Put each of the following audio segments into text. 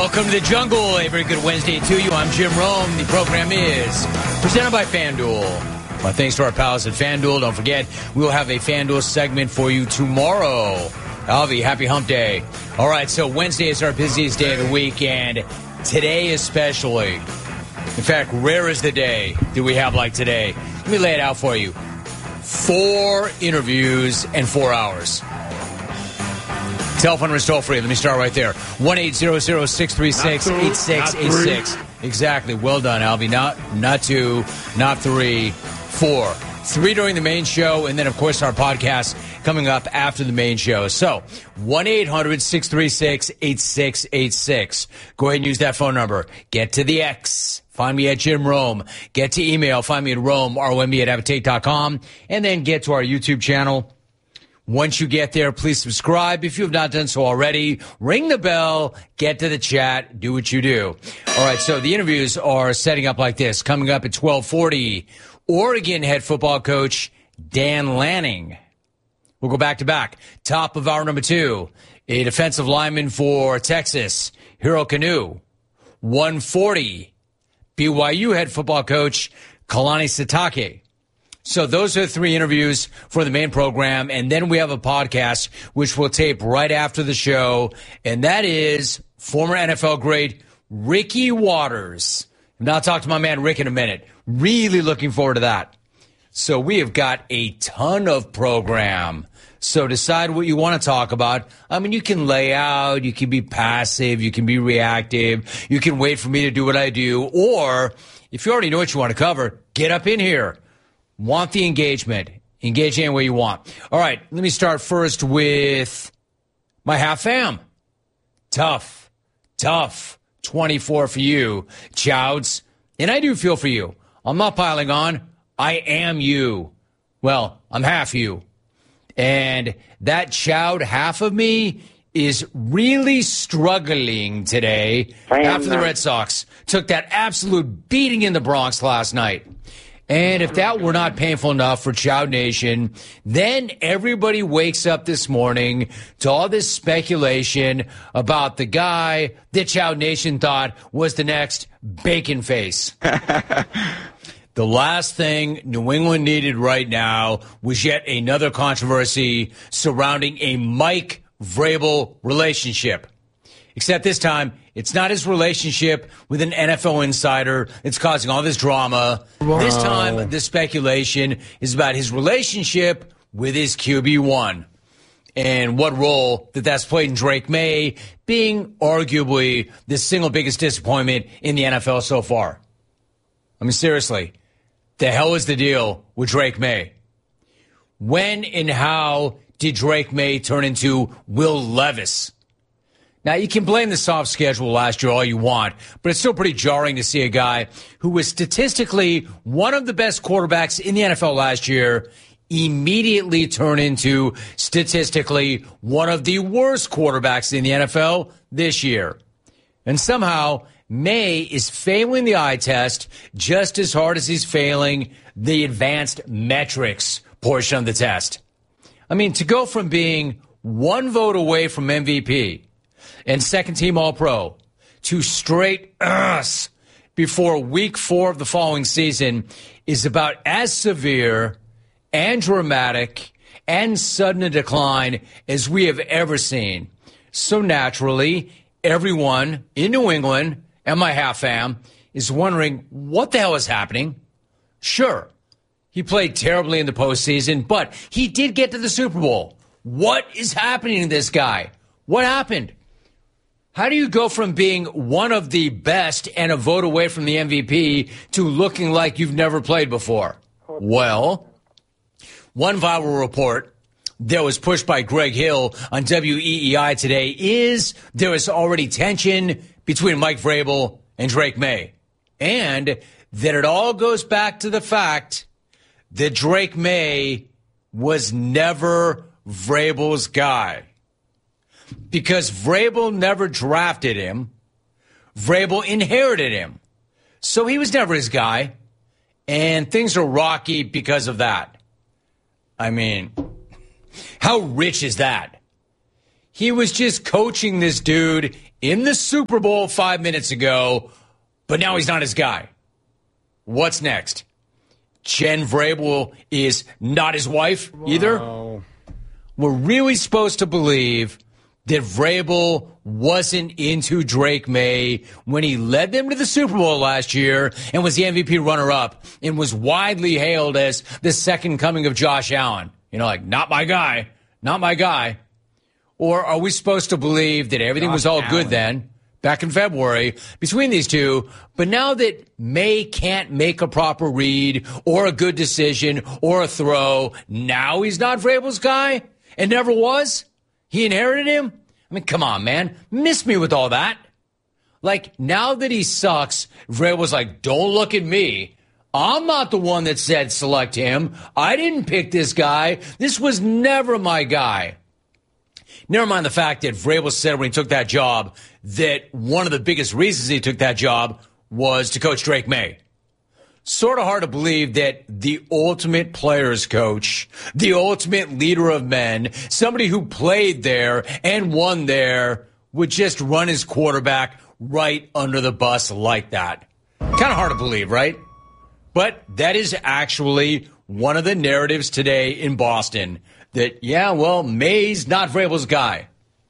Welcome to the jungle. A very good Wednesday to you. I'm Jim Rome. The program is presented by FanDuel. My thanks to our pals at FanDuel. Don't forget, we will have a FanDuel segment for you tomorrow. Alvy, happy hump day. All right, so Wednesday is our busiest day of the week, and today especially. In fact, rare is the day that we have like today. Let me lay it out for you. 4 interviews and 4 hours. Telephone number is toll free. Let me start right there. 1-800-636-8686. Exactly. Well done, Albie. Not 2, not 3, 4. 3 during the main show, and then, of course, our podcast coming up after the main show. So, 1-800-636-8686. Go ahead and use that phone number. Get to the X. Find me at Jim Rome. Get to email. Find me at Rome, R-O-M-E, @Avitate.com. And then get to our YouTube channel. Once you get there, please subscribe. If you have not done so already, ring the bell, get to the chat, do what you do. All right, so the interviews are setting up like this. Coming up at 12:40, Oregon head football coach Dan Lanning. We'll go back to back. Top of hour number 2, a defensive lineman for Texas, Hiro Kanu. 1:40, BYU head football coach Kalani Sitake. So those are 3 interviews for the main program, and then we have a podcast which we'll tape right after the show, and that is former NFL great Ricky Watters. And I'll talk to my man Rick in a minute. Really looking forward to that. So we have got a ton of program. So decide what you want to talk about. I mean, you can lay out, you can be passive, you can be reactive, you can wait for me to do what I do, or if you already know what you want to cover, get up in here. Want the engagement. Engage any way you want. All right, let me start first with my half fam. Tough 24 for you, Chowds. And I do feel for you. I'm not piling on. I am you. Well, I'm half you. And that Chowd half of me is really struggling today after the Red Sox took that absolute beating in the Bronx last night. And if that were not painful enough for Chow Nation, then everybody wakes up this morning to all this speculation about the guy that Chow Nation thought was the next Bacon Face. The last thing New England needed right now was yet another controversy surrounding a Mike Vrabel relationship. Except this time, it's not his relationship with an NFL insider that's causing all this drama. Wow. This time, the speculation is about his relationship with his QB1 and what role that's played in Drake May being arguably the single biggest disappointment in the NFL so far. I mean, seriously, the hell is the deal with Drake May? When and how did Drake May turn into Will Levis? Now, you can blame the soft schedule last year all you want, but it's still pretty jarring to see a guy who was statistically one of the best quarterbacks in the NFL last year immediately turn into statistically one of the worst quarterbacks in the NFL this year. And somehow, May is failing the eye test just as hard as he's failing the advanced metrics portion of the test. I mean, to go from being 1 vote away from MVP and second-team All-Pro to straight before Week 4 of the following season is about as severe and dramatic and sudden a decline as we have ever seen. So naturally, everyone in New England and my half fam is wondering what the hell is happening. Sure, he played terribly in the postseason, but he did get to the Super Bowl. What is happening to this guy? What happened? How do you go from being one of the best and a vote away from the MVP to looking like you've never played before? Well, one viral report that was pushed by Greg Hill on WEEI today is there is already tension between Mike Vrabel and Drake May. And that it all goes back to the fact that Drake May was never Vrabel's guy. Because Vrabel never drafted him, Vrabel inherited him. So he was never his guy, and things are rocky because of that. I mean, how rich is that? He was just coaching this dude in the Super Bowl 5 minutes ago, but now he's not his guy. What's next? Jen Vrabel is not his wife either? Wow. We're really supposed to believe that Vrabel wasn't into Drake May when he led them to the Super Bowl last year and was the MVP runner-up and was widely hailed as the second coming of Josh Allen. Like, not my guy, not my guy. Or are we supposed to believe that everything was all good then, back in February, between these two, but now that May can't make a proper read or a good decision or a throw, now he's not Vrabel's guy and never was? He inherited him? I mean, come on, man. Miss me with all that. Like, now that he sucks, Vrabel's like, don't look at me. I'm not the one that said select him. I didn't pick this guy. This was never my guy. Never mind the fact that Vrabel said when he took that job that one of the biggest reasons he took that job was to coach Drake May. Sort of hard to believe that the ultimate players coach, the ultimate leader of men, somebody who played there and won there, would just run his quarterback right under the bus like that. Kind of hard to believe, right? But that is actually one of the narratives today in Boston. That, May's not Vrabel's guy.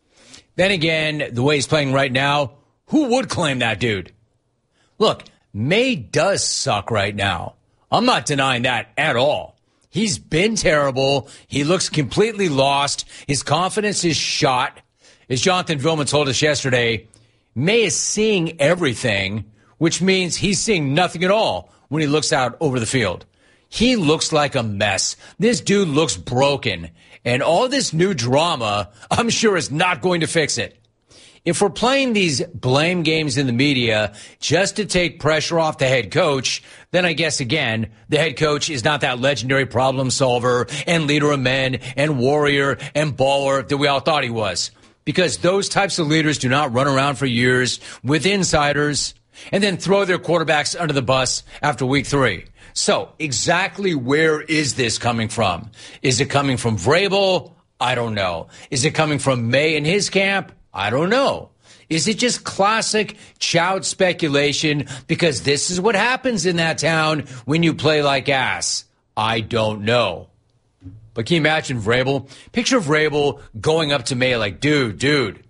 Then again, the way he's playing right now, who would claim that dude? Look, May does suck right now. I'm not denying that at all. He's been terrible. He looks completely lost. His confidence is shot. As Jonathan Vilman told us yesterday, May is seeing everything, which means he's seeing nothing at all when he looks out over the field. He looks like a mess. This dude looks broken. And all this new drama, I'm sure, is not going to fix it. If we're playing these blame games in the media just to take pressure off the head coach, then I guess, again, the head coach is not that legendary problem solver and leader of men and warrior and baller that we all thought he was. Because those types of leaders do not run around for years with insiders and then throw their quarterbacks under the bus after week 3. So exactly where is this coming from? Is it coming from Vrabel? I don't know. Is it coming from May and his camp? I don't know. Is it just classic child speculation because this is what happens in that town when you play like ass? I don't know. But can you imagine Vrabel? Picture Vrabel going up to May like, dude,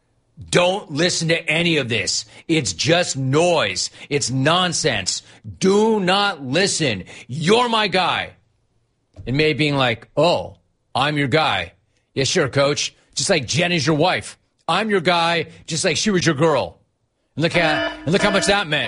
don't listen to any of this. It's just noise. It's nonsense. Do not listen. You're my guy. And May being like, oh, I'm your guy. Yeah, sure, coach. Just like Jen is your wife. I'm your guy, just like she was your girl. And look how much that meant.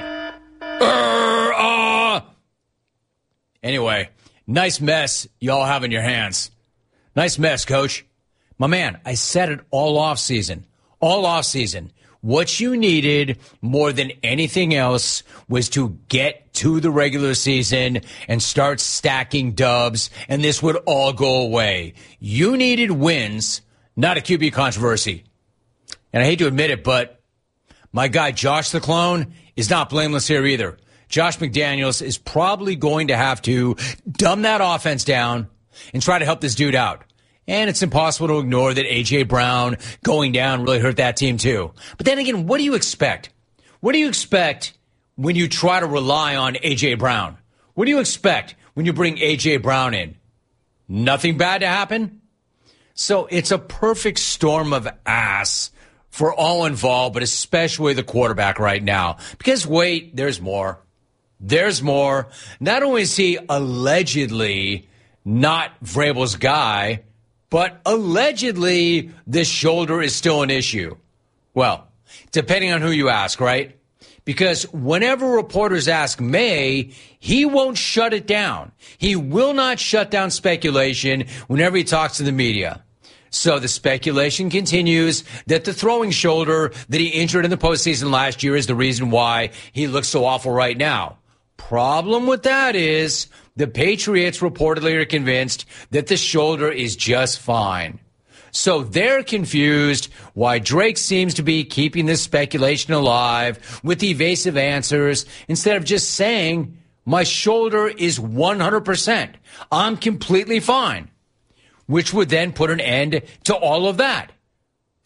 Anyway, nice mess y'all have in your hands. Nice mess, coach. My man, I said it all off season. All off season. What you needed more than anything else was to get to the regular season and start stacking dubs, and this would all go away. You needed wins, not a QB controversy. And I hate to admit it, but my guy Josh the Clone is not blameless here either. Josh McDaniels is probably going to have to dumb that offense down and try to help this dude out. And it's impossible to ignore that A.J. Brown going down really hurt that team too. But then again, what do you expect? What do you expect when you try to rely on A.J. Brown? What do you expect when you bring A.J. Brown in? Nothing bad to happen? So it's a perfect storm of ass for all involved, but especially the quarterback right now. Because wait, there's more. There's more. Not only is he allegedly not Vrabel's guy, but allegedly this shoulder is still an issue. Well, depending on who you ask, right? Because whenever reporters ask May, he won't shut it down. He will not shut down speculation whenever he talks to the media. So the speculation continues that the throwing shoulder that he injured in the postseason last year is the reason why he looks so awful right now. Problem with that is the Patriots reportedly are convinced that the shoulder is just fine. So they're confused why Drake seems to be keeping this speculation alive with evasive answers instead of just saying, my shoulder is 100%. I'm completely fine. Which would then put an end to all of that.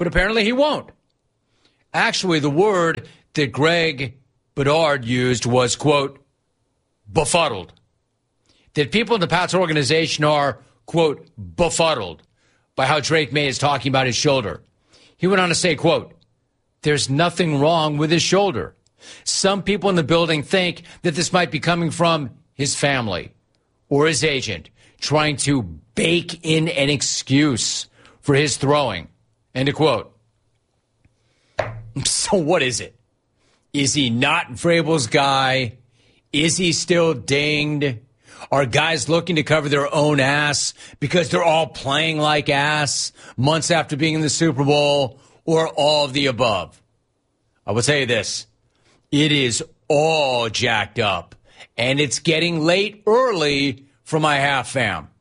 but apparently he won't. Actually, the word that Greg Bedard used was, quote, befuddled. That people in the Pats organization are, quote, befuddled by how Drake May is talking about his shoulder. He went on to say, quote, there's nothing wrong with his shoulder. Some people in the building think that this might be coming from his family or his agent trying to bake in an excuse for his throwing. End of quote. So what is it? Is he not Vrabel's guy? Is he still dinged? Are guys looking to cover their own ass because they're all playing like ass months after being in the Super Bowl, or all of the above? I will tell you this. It is all jacked up, and it's getting late early for my half fam.